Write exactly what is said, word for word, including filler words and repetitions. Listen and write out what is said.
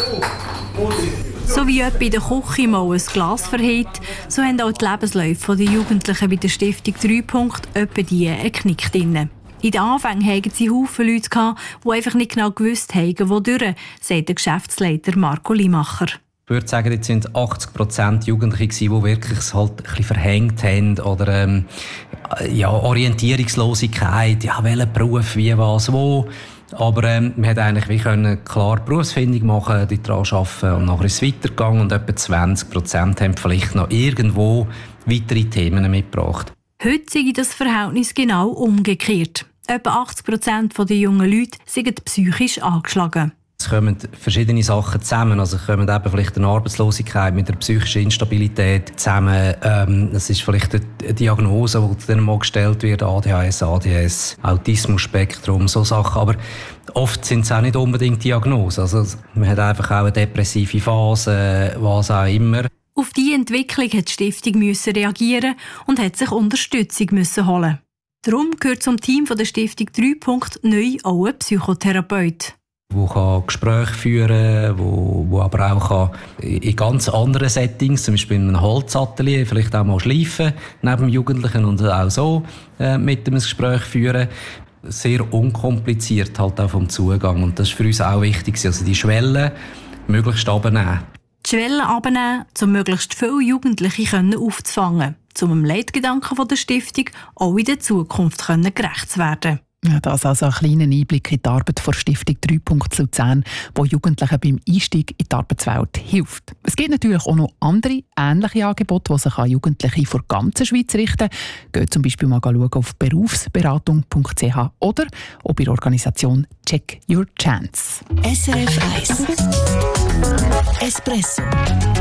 So wie jemand in der Küche mal ein Glas verhält, so haben auch die Lebensläufe der Jugendlichen bei der Stiftung drei Punkt etwa die einen Knick drin. In den Anfängen hatten sie Haufen Leute, die einfach nicht genau gewusst haben, wodurch, sagt der Geschäftsleiter Marco Limacher. Ich würde sagen, jetzt sind achtzig Prozent Jugendliche, die wirklich es halt ein bisschen verhängt haben oder ähm, ja, Orientierungslosigkeit, ja, welcher Beruf, wie, was, wo. Aber ähm, wir konnten eigentlich wie können klar Berufsfindung machen, die daran arbeiten und nachher ist es weitergegangen und etwa zwanzig Prozent haben vielleicht noch irgendwo weitere Themen mitgebracht. Heute sei das Verhältnis genau umgekehrt. Etwa achtzig Prozent der jungen Leute sind psychisch angeschlagen. Es kommen verschiedene Sachen zusammen. Also kommen eben vielleicht eine Arbeitslosigkeit mit der psychischen Instabilität zusammen. Ähm, das ist vielleicht eine Diagnose, die dann mal gestellt wird, A D H S, A D S, Autismus-Spektrum, so Sachen. Aber oft sind es auch nicht unbedingt Diagnosen. Also man hat einfach auch eine depressive Phase, was auch immer. Auf diese Entwicklung hat die Stiftung müssen reagieren und hat sich Unterstützung müssen holen. Darum gehört zum Team der Stiftung drei Punkt neu auch ein Psychotherapeut. Wo kann Gespräche führen, wo, wo aber auch kann in ganz anderen Settings, zum Beispiel in einem Holzatelier, vielleicht auch mal schleifen neben dem Jugendlichen und auch so äh, mit dem Gespräch führen. Sehr unkompliziert halt auch vom Zugang und das ist für uns auch wichtig, also die Schwelle möglichst runternehmen. Die Schwelle runternehmen, um möglichst viele Jugendliche aufzufangen, um dem Leitgedanken der Stiftung auch in der Zukunft gerecht zu werden. Ja, das also ein kleiner Einblick in die Arbeit der Stiftung drei Punkt Luzern, die Jugendlichen beim Einstieg in die Arbeitswelt hilft. Es gibt natürlich auch noch andere ähnliche Angebote, die sich an Jugendliche von der ganzen Schweiz richten. Geht zum Beispiel mal schauen auf berufsberatung punkt c h oder auch bei der Organisation Check Your Chance. S R F eins Espresso